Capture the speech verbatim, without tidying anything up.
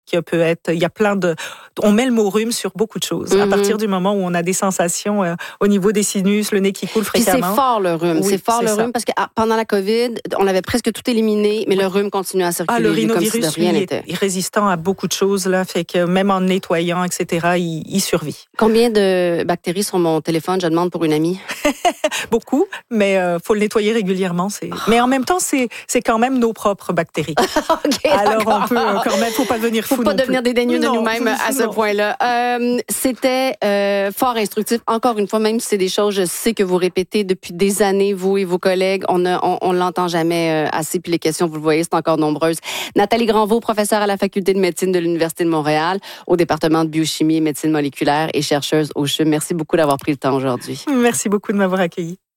qui peut être, il y a plein de, on met le mot rhume sur beaucoup de choses. Mm-hmm. À partir du moment où on a des sensations euh, au niveau des sinus, le nez qui coule fréquemment. Puis c'est fort le rhume, oui, c'est fort c'est le ça. rhume parce que ah, pendant la COVID, on avait presque tout éliminé, mais oui. le rhume continue à circuler. Ah, le rhinovirus, comme si de rien lui, n'était. est résistant à beaucoup de choses là, fait que même en nettoyant, et cetera, il, il survit. Combien de bactéries sur mon téléphone? Je demande pour une amie. Beaucoup, mais euh, faut le nettoyer régulièrement. C'est... Mais en même temps, c'est c'est quand même nos propres bactéries. okay, Alors d'accord. on peut euh, quand même, faut pas devenir fou. Faut pas non devenir plus. dédaigneux de non, nous-mêmes à ce non. point-là. Euh, c'était euh, fort instructif. Encore une fois, même si c'est des choses, je sais que vous répétez depuis des années, vous et vos collègues, on ne, on, on l'entend jamais euh, assez. Puis les questions, vous le voyez, c'est encore nombreuses. Nathalie Granvaux, professeure à la faculté de médecine de l'Université de Montréal, au département de biochimie et médecine moléculaire et chercheuse au C H U M. Merci beaucoup d'avoir pris le temps aujourd'hui. Merci beaucoup de m'avoir accueillie.